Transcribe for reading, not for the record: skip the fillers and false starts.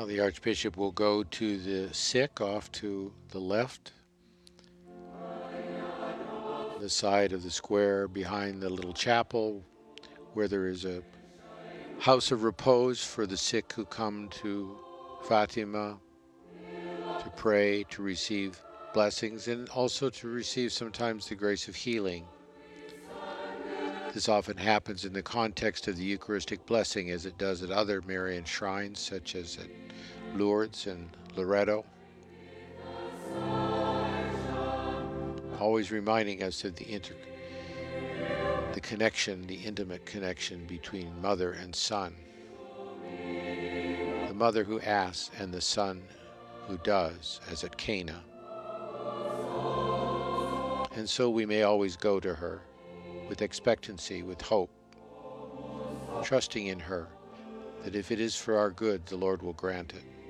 Now the Archbishop will go to the sick off to the left, the side of the square behind the little chapel where there is a house of repose for the sick who come to Fatima to pray, to receive blessings, and also to receive sometimes the grace of healing. This often happens in the context of the Eucharistic blessing, as it does at other Marian shrines, such as at Lourdes and Loreto, always reminding us of the connection, the intimate connection between mother and son. The mother who asks and the son who does, as at Cana. And so we may always go to her with expectancy, with hope, trusting in her that if it is for our good, the Lord will grant it.